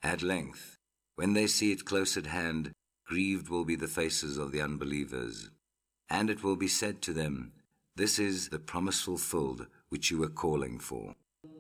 At length, when they see it close at hand, grieved will be the faces of the unbelievers. And it will be said to them, "This is the promise fulfilled which you were calling for."